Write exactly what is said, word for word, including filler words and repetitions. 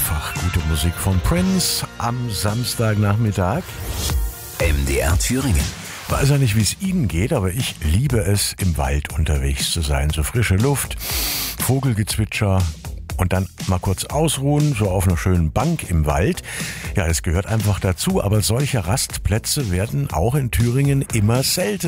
Einfach gute Musik von Prince am Samstagnachmittag. M D R Thüringen. Weiß ja nicht, wie es Ihnen geht, aber ich liebe es, im Wald unterwegs zu sein. So frische Luft, Vogelgezwitscher und dann mal kurz ausruhen, so auf einer schönen Bank im Wald. Ja, das gehört einfach dazu, aber solche Rastplätze werden auch in Thüringen immer seltener.